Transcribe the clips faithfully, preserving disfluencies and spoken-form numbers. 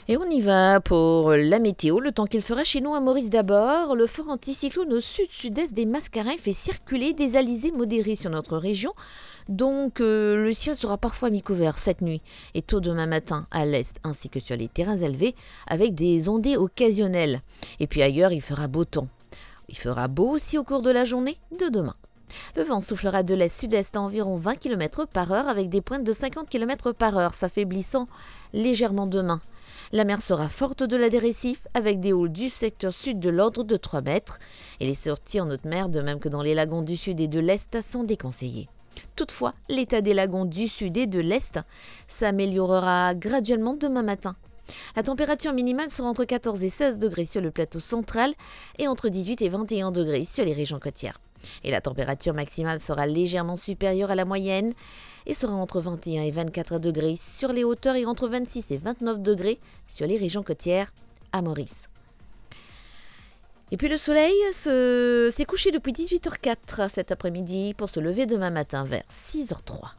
Et on y va pour la météo, le temps qu'il fera chez nous à Maurice d'abord. Le fort anticyclone au sud-sud-est des Mascarins fait circuler des alizés modérés sur notre région. Donc euh, le ciel sera parfois mi-couvert cette nuit et tôt demain matin à l'est ainsi que sur les terrains élevés avec des ondées occasionnelles. Et puis ailleurs, il fera beau temps. Il fera beau aussi au cours de la journée de demain. Le vent soufflera de l'est-sud-est à environ vingt kilomètres par heure avec des pointes de cinquante kilomètres par heure, s'affaiblissant légèrement demain. La mer sera forte au-delà des récifs avec des haules du secteur sud de l'ordre de trois mètres et les sorties en haute mer, de même que dans les lagons du sud et de l'est, sont déconseillées. Toutefois, l'état des lagons du sud et de l'est s'améliorera graduellement demain matin. La température minimale sera entre quatorze et seize degrés sur le plateau central et entre dix-huit et vingt et un degrés sur les régions côtières. Et la température maximale sera légèrement supérieure à la moyenne et sera entre vingt et un et vingt-quatre degrés sur les hauteurs et entre vingt-six et vingt-neuf degrés sur les régions côtières à Maurice. Et puis le soleil se... s'est couché depuis dix-huit heures quatre cet après-midi pour se lever demain matin vers six heures trois.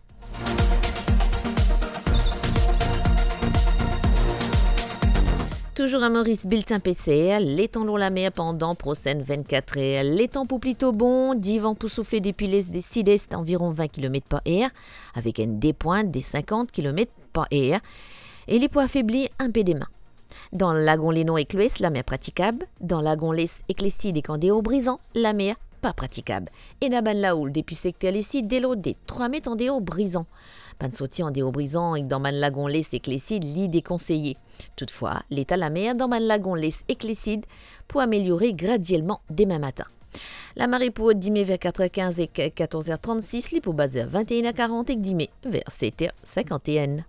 Toujours à Maurice, bulletin P C R, les temps lourds la mer pendant prochaine vingt-quatre heures. Les temps pour plutôt bon, dix vents pour souffler depuis l'est des sud-est environ vingt kilomètres par heure, avec une dépointe des cinquante kilomètres par heure, et les poids affaiblis un peu des mains. Dans le lagon Lénon et Cloès, la mer praticable. Dans le lagon Les Éclécide et Candéo brisant, la mer pas praticable. Et dans la houle depuis secteur les sites des lots des trois mètres en déo brisant. Pan sauti en déo brisant et dans le lagon Les Éclécide, lit déconseillé. Toutefois, l'état de la mer dans le lagon Les Éclécide pour améliorer graduellement demain matin. La marée pour dîmer vers quatre heures quinze et quatorze heures trente-six, les pour baser vers vingt et une heures quarante et dîmer vers sept heures cinquante et un.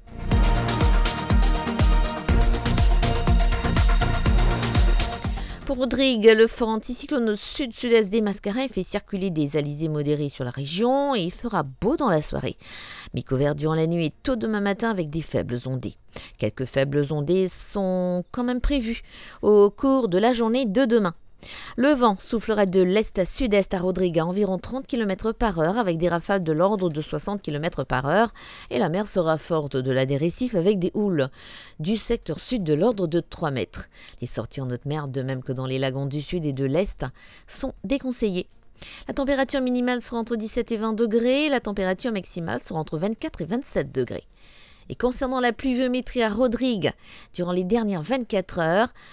Pour Rodrigue, le fort anticyclone au sud-sud-est des Mascarins fait circuler des alizés modérés sur la région et il fera beau dans la soirée. Mi-couvert durant la nuit et tôt demain matin avec des faibles ondées. Quelques faibles ondées sont quand même prévues au cours de la journée de demain. Le vent soufflera de l'est à sud-est à Rodrigue à environ trente kilomètres par heure avec des rafales de l'ordre de soixante kilomètres par heure et la mer sera forte au-delà des récifs avec des houles du secteur sud de l'ordre de trois mètres. Les sorties en haute mer, de même que dans les lagons du sud et de l'est, sont déconseillées. La température minimale sera entre dix-sept et vingt degrés et la température maximale sera entre vingt-quatre et vingt-sept degrés. Et concernant la pluviométrie à Rodrigue, durant les dernières vingt-quatre heures,